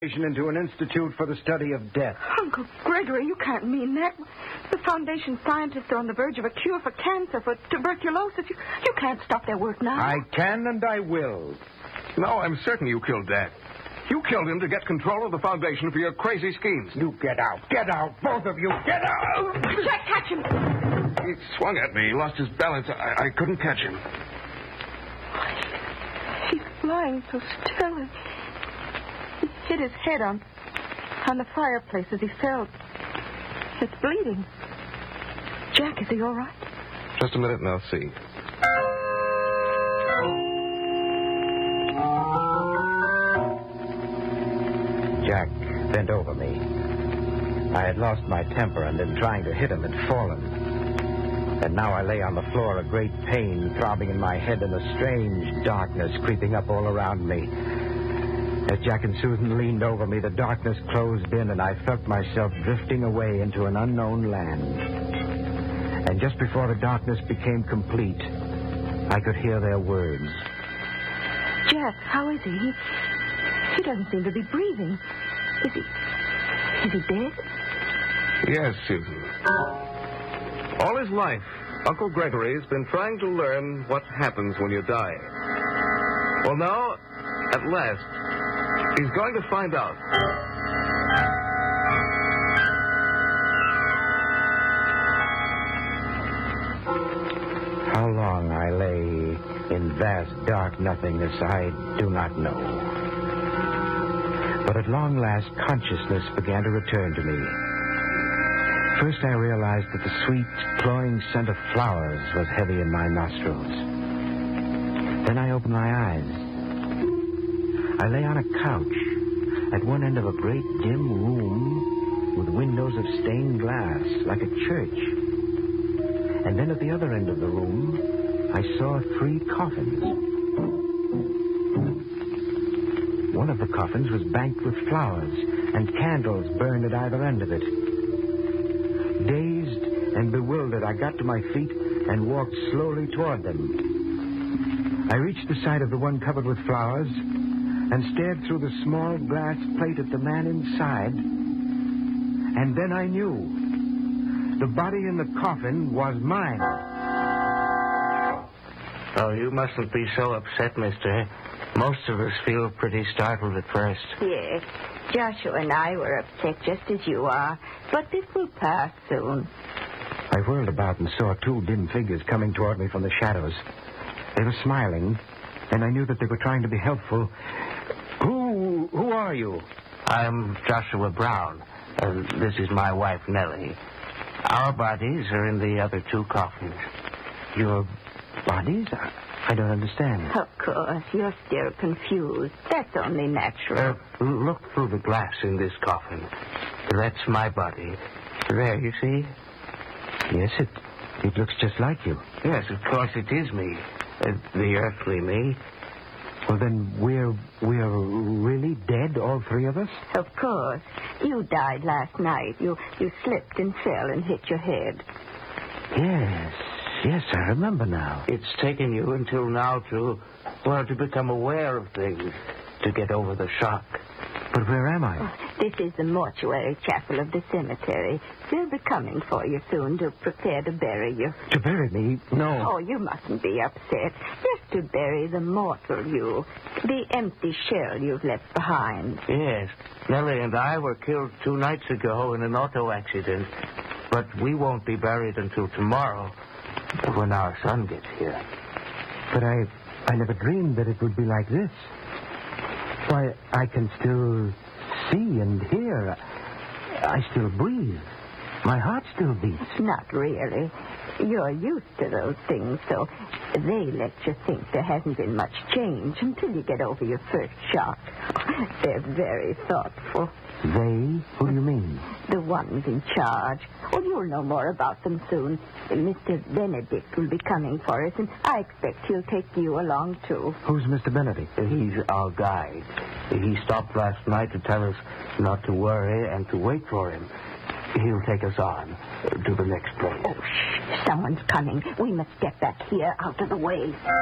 into an institute for the study of death. Uncle Gregory, you can't mean that. The Foundation scientists are on the verge of a cure for cancer, for tuberculosis. You can't stop their work now. I can and I will. No, I'm certain you killed Dad. You killed him to get control of the Foundation for your crazy schemes. You get out. Get out. Both of you. Get out. Jack, catch him. He swung at me. He lost his balance. I couldn't catch him. He's flying so still. He hit his head on the fireplace as he fell. It's bleeding. Jack, is he all right? Just a minute and I'll see. Jack bent over me. I had lost my temper and in trying to hit him had fallen. And now I lay on the floor, a great pain throbbing in my head and a strange darkness creeping up all around me. As Jack and Susan leaned over me, the darkness closed in and I felt myself drifting away into an unknown land. And just before the darkness became complete, I could hear their words. Jack, how is he? He doesn't seem to be breathing. Is he dead? Yes, Susan. All his life, Uncle Gregory's been trying to learn what happens when you die. Well, now, at last, he's going to find out. How long I lay in vast dark nothingness, I do not know. But at long last, consciousness began to return to me. First, I realized that the sweet, cloying scent of flowers was heavy in my nostrils. Then I opened my eyes. I lay on a couch at one end of a great dim room with windows of stained glass, like a church. And then at the other end of the room, I saw 3 coffins. One of the coffins was banked with flowers, and candles burned at either end of it. Dazed and bewildered, I got to my feet and walked slowly toward them. I reached the side of the one covered with flowers and stared through the small glass plate at the man inside. And then I knew. The body in the coffin was mine. Oh, you mustn't be so upset, mister. Most of us feel pretty startled at first. Yes, Joshua and I were upset just as you are, but this will pass soon. I whirled about and saw 2 dim figures coming toward me from the shadows. They were smiling, and I knew that they were trying to be helpful. Who are you? I'm Joshua Brown, and this is my wife, Nellie. Our bodies are in the other 2 coffins. Your bodies? I don't understand. Of course, you're still confused. That's only natural. Look through the glass in this coffin. That's my body. There, you see? Yes, it looks just like you. Yes, of course it is me. The earthly me. Well, then we're really dead, all 3 of us? Of course. You died last night. You slipped and fell and hit your head. Yes, I remember now. It's taken you until now to become aware of things, to get over the shock. But where am I? This is the mortuary chapel of the cemetery. They'll be coming for you soon to prepare to bury you. To bury me? No. Oh, you mustn't be upset. Just to bury the mortal you, the empty shell you've left behind. Yes. Nellie and I were killed 2 nights ago in an auto accident, but we won't be buried until tomorrow, when our son gets here. But I never dreamed that it would be like this. Why, I can still see and hear. I still breathe. My heart still beats. Not really. You're used to those things, so they let you think there hasn't been much change until you get over your first shock. They're very thoughtful. They? Who do you mean? The ones in charge. Oh, you'll know more about them soon. Mr. Benedict will be coming for us, and I expect he'll take you along, too. Who's Mr. Benedict? He's our guide. He stopped last night to tell us not to worry and to wait for him. He'll take us on to the next place. Oh, shh. Someone's coming. We must get back here out of the way.